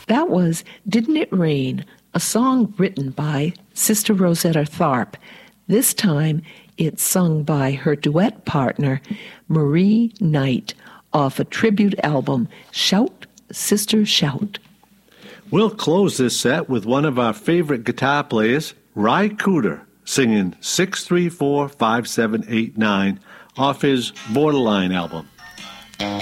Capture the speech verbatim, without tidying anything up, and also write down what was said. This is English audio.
That was Didn't It Rain, a song written by Sister Rosetta Tharpe. This time it's sung by her duet partner, Marie Knight, off a tribute album, Shout, Sister, Shout. We'll close this set with one of our favorite guitar players, Ry Cooder, singing six three four five seven eight nine off his Borderline album.